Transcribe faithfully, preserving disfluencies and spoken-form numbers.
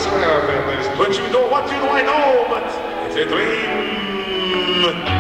swear, fellas, but you know what you know I know, but it's a dream.